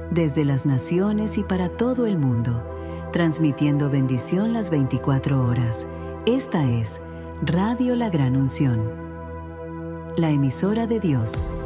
desde las naciones y para todo el mundo, transmitiendo bendición las 24 horas. Esta es Radio La Gran Unción, la emisora de Dios